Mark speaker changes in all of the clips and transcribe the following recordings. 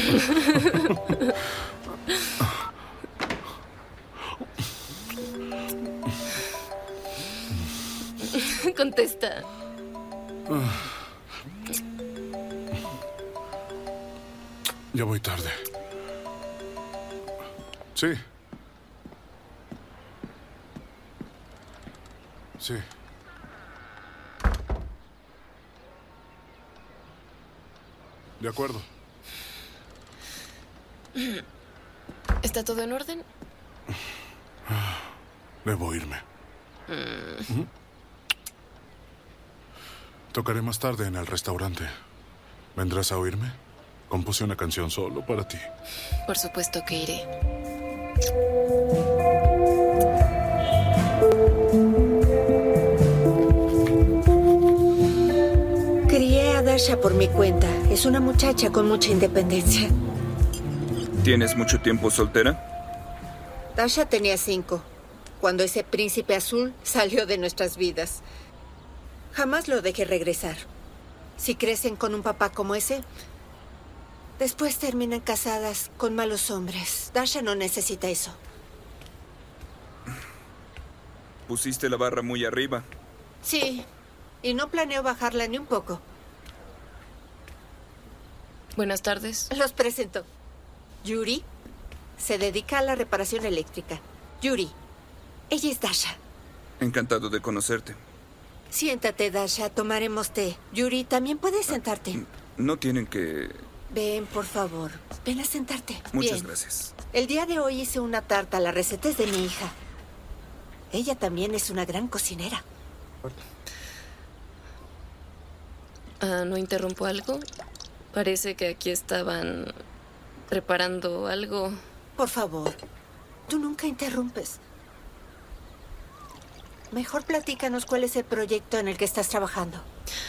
Speaker 1: Contesta.
Speaker 2: Ya voy tarde. Sí. Sí. De acuerdo.
Speaker 1: ¿Está todo en orden?
Speaker 2: Debo irme. Tocaré más tarde en el restaurante. ¿Vendrás a oírme? Compuse una canción solo para ti.
Speaker 1: Por supuesto que iré.
Speaker 3: Crié a Dasha por mi cuenta. Es una muchacha con mucha independencia.
Speaker 4: ¿Tienes mucho tiempo soltera?
Speaker 3: Dasha tenía 5, cuando ese príncipe azul salió de nuestras vidas. Jamás lo dejé regresar. Si crecen con un papá como ese, después terminan casadas con malos hombres. Dasha no necesita eso.
Speaker 4: Pusiste la barra muy arriba.
Speaker 3: Sí, y no planeo bajarla ni un poco.
Speaker 1: Buenas tardes.
Speaker 3: Los presento. Yuri se dedica a la reparación eléctrica. Yuri, ella es Dasha.
Speaker 4: Encantado de conocerte.
Speaker 3: Siéntate, Dasha, tomaremos té. Yuri, también puedes sentarte.
Speaker 4: No tienen que...
Speaker 3: Ven, por favor. Ven a sentarte.
Speaker 4: Muchas
Speaker 3: Bien.
Speaker 4: gracias.
Speaker 3: El día de hoy hice una tarta. La receta es de mi hija. Ella también es una gran cocinera.
Speaker 1: ¿No interrumpo algo? Parece que aquí estaban reparando algo.
Speaker 3: Por favor, tú nunca interrumpes. Mejor platícanos cuál es el proyecto en el que estás trabajando.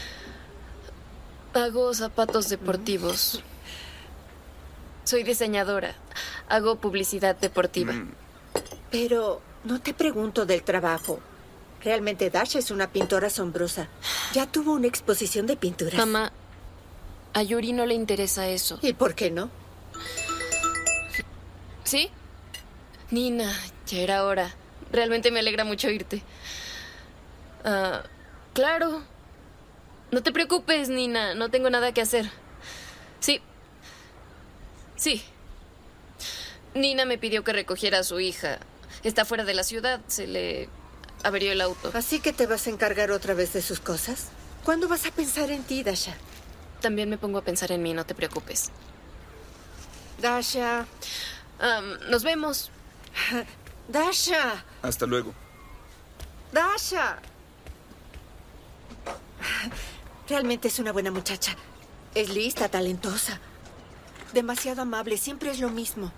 Speaker 1: Hago zapatos deportivos. Soy diseñadora. Hago publicidad deportiva.
Speaker 3: Pero no te pregunto del trabajo. Realmente Dasha es una pintora asombrosa. Ya tuvo una exposición de pinturas.
Speaker 1: Mamá, a Yuri no le interesa eso.
Speaker 3: ¿Y por qué no?
Speaker 1: ¿Sí? Nina, ya era hora. Realmente me alegra mucho oírte. Claro. No te preocupes, Nina. No tengo nada que hacer. Sí. Sí. Nina me pidió que recogiera a su hija. Está fuera de la ciudad. Se le averió el auto.
Speaker 3: ¿Así que te vas a encargar otra vez de sus cosas? ¿Cuándo vas a pensar en ti, Dasha?
Speaker 1: También me pongo a pensar en mí, no te preocupes.
Speaker 3: Dasha.
Speaker 1: Nos vemos.
Speaker 3: Dasha.
Speaker 4: Hasta luego.
Speaker 3: Dasha. Realmente es una buena muchacha. Es lista, talentosa. Demasiado amable, siempre es lo mismo.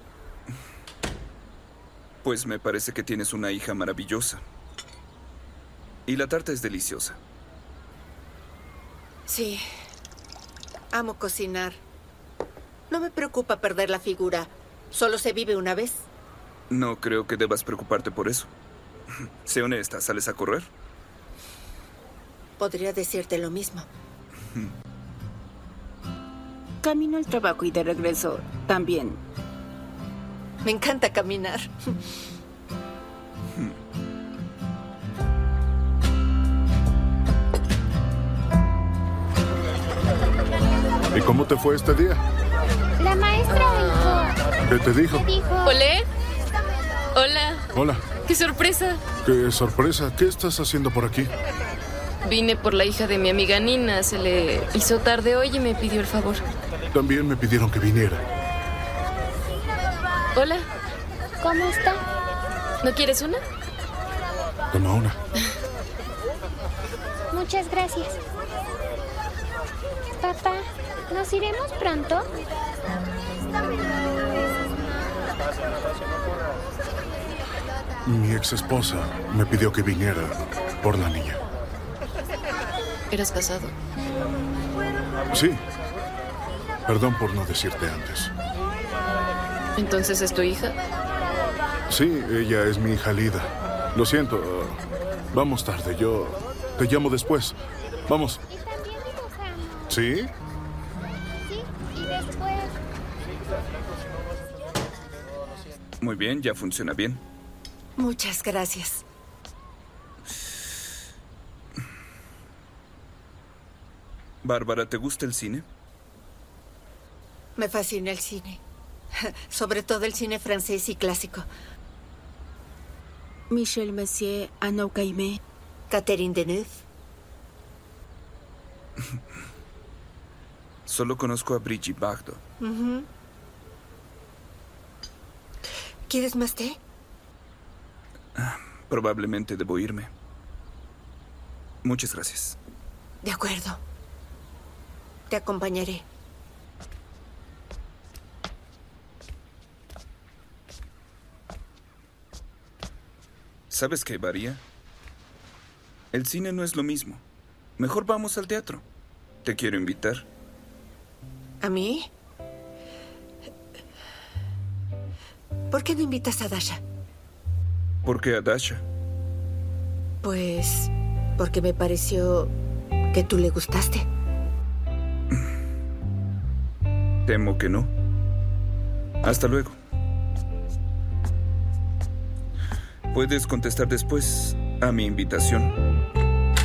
Speaker 4: Pues me parece que tienes una hija maravillosa. Y la tarta es deliciosa.
Speaker 3: Sí. Amo cocinar. No me preocupa perder la figura. Solo se vive una vez.
Speaker 4: No creo que debas preocuparte por eso. Sé honesta, ¿sales a correr?
Speaker 3: Podría decirte lo mismo.
Speaker 5: Camino al trabajo y de regreso también.
Speaker 3: Me encanta caminar.
Speaker 2: ¿Y cómo te fue este día?
Speaker 6: La maestra dijo...
Speaker 2: ¿Qué te dijo?
Speaker 1: ¿Olé? Hola.
Speaker 2: Hola.
Speaker 1: ¡Qué sorpresa!
Speaker 2: ¡Qué sorpresa! ¿Qué estás haciendo por aquí?
Speaker 1: Vine por la hija de mi amiga Nina. Se le hizo tarde hoy y me pidió el favor.
Speaker 2: También me pidieron que viniera.
Speaker 1: Hola.
Speaker 6: ¿Cómo está?
Speaker 1: ¿No quieres una?
Speaker 2: Toma una.
Speaker 6: Muchas gracias. Papá, ¿nos iremos pronto?
Speaker 2: Mi ex esposa me pidió que viniera por la niña.
Speaker 1: ¿Eras casado?
Speaker 2: Sí. Perdón por no decirte antes.
Speaker 1: ¿Entonces es tu hija?
Speaker 2: Sí, ella es mi hija Lida. Lo siento. Vamos tarde. Yo te llamo después. Vamos.
Speaker 6: Y también dibujamos.
Speaker 2: ¿Sí?
Speaker 6: Sí, y después
Speaker 4: Muy bien, ya funciona bien.
Speaker 3: Muchas gracias.
Speaker 4: Bárbara, ¿te gusta el cine?
Speaker 3: Me fascina el cine. Sobre todo el cine francés y clásico.
Speaker 5: Michel Mercier, Anouk Aimée.
Speaker 3: Catherine Deneuve.
Speaker 4: Solo conozco a Brigitte Bardot.
Speaker 3: ¿Quieres más té?
Speaker 4: Probablemente debo irme. Muchas gracias.
Speaker 3: De acuerdo. Te acompañaré.
Speaker 4: ¿Sabes qué, Varía? El cine no es lo mismo. Mejor vamos al teatro. Te quiero invitar.
Speaker 3: ¿A mí? ¿Por qué no invitas a Dasha?
Speaker 4: ¿Por qué a Dasha?
Speaker 3: Pues porque me pareció que tú le gustaste.
Speaker 4: Temo que no. Hasta luego. Puedes contestar después a mi invitación.